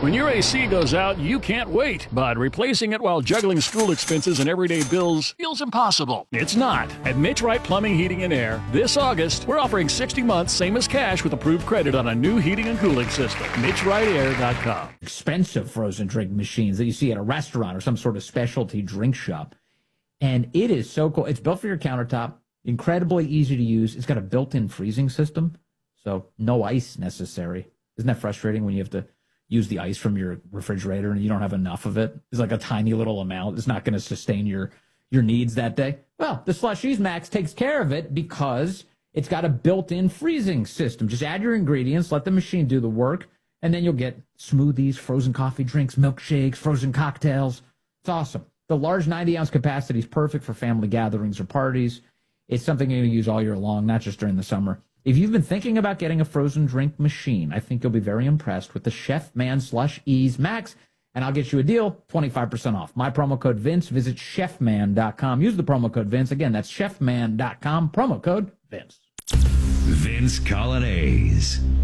When your AC goes out, you can't wait, but replacing it while juggling school expenses and everyday bills feels impossible. It's not. At Mitch Wright Plumbing, Heating, and Air, this August, we're offering 60 months, same as cash, with approved credit on a new heating and cooling system. MitchWrightAir.com. Expensive frozen drink machines that you see at a restaurant or some sort of specialty drink shop. And it is so cool. It's built for your countertop, incredibly easy to use. It's got a built-in freezing system, so no ice necessary. Isn't that frustrating when you have to use the ice from your refrigerator and you don't have enough of it? It's like a tiny little amount. It's not going to sustain your needs that day. Well, the Slushies Max takes care of it because it's got a built-in freezing system. Just add your ingredients, let the machine do the work, and then you'll get smoothies, frozen coffee drinks, milkshakes, frozen cocktails. It's awesome. The large 90-ounce capacity is perfect for family gatherings or parties. It's something you're going to use all year long, not just during the summer. If you've been thinking about getting a frozen drink machine, I think you'll be very impressed with the Chef Man Slushies Max, and I'll get you a deal, 25% off. My promo code Vince. Visit chefman.com. Use the promo code Vince. Again, that's chefman.com, promo code Vince. Vince Coglianese.